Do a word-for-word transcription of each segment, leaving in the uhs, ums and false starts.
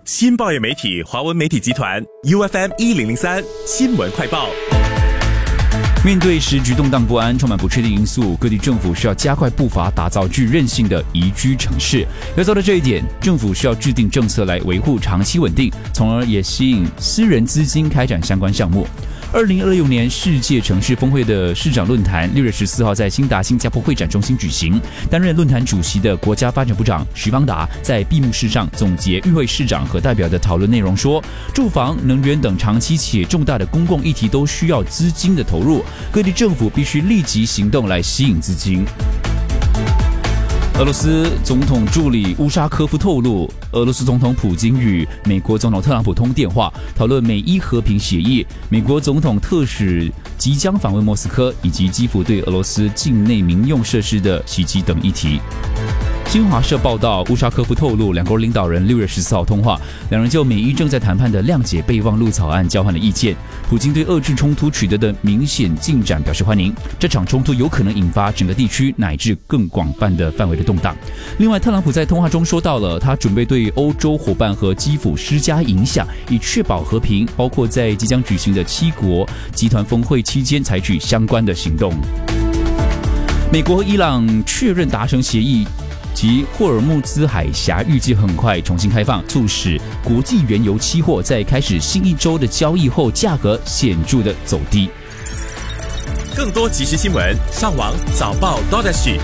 新报业媒体华文媒体集团 U F M 一零零三新闻快报。 面对时局动荡不安、充满不确定因素，各地政府需要加快步伐，打造具韧性的宜居城市。要做到这一点，政府需要制定政策来维护长期稳定，从而也吸引私人资金开展相关项目。二零二六年世界城市峰会的市长论坛六月十四号在新达新加坡会展中心举行。担任论坛主席的国家发展部长徐邦达在闭幕式上总结与会市长和代表的讨论内容说，住房、能源等长期且重大的公共议题都需要资金的投入，各地政府必须立即行动来吸引资金。俄罗斯总统助理乌沙科夫透露，俄罗斯总统普京与美国总统特朗普通电话，讨论美伊和平协议、美国总统特使即将访问莫斯科，以及基辅对俄罗斯境内民用设施的袭击等议题。新华社报道，乌沙科夫透露，两国领导人六月十四号通话，两人就美伊正在谈判的谅解备忘录草案交换了意见。普京对遏制冲突取得的明显进展表示欢迎，这场冲突有可能引发整个地区乃至更广泛的范围的动荡。另外，特朗普在通话中说到了，他准备对欧洲伙伴和基辅施加影响，以确保和平，包括在即将举行的七国集团峰会期间采取相关的行动。美国和伊朗确认达成协议，及霍尔木兹海峡预计很快重新开放，促使国际原油期货在开始新一周的交易后，价格显著的走低。 更多即时新闻，上网早报 .sg。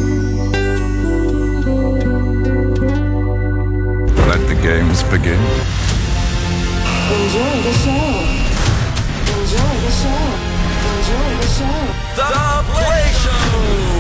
Let the games begin.